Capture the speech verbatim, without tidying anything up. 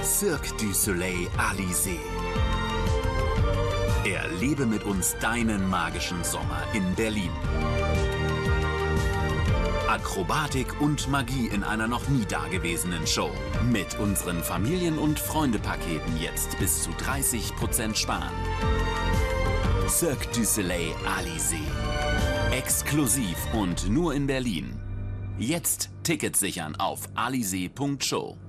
Cirque du Soleil Alizé. Erlebe mit uns deinen magischen Sommer in Berlin. Akrobatik und Magie in einer noch nie dagewesenen Show. Mit unseren Familien- und Freunde-Paketen jetzt bis zu dreißig Prozent sparen. Cirque du Soleil Alizé. Exklusiv und nur in Berlin. Jetzt Tickets sichern auf alizé punkt show.